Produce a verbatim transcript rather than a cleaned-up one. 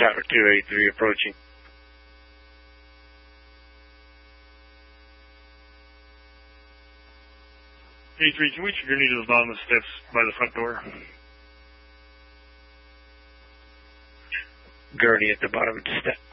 Tower two eighty-three approaching. eighty-three, can we check your needles down the steps by the front door? Gurney at the bottom of the step.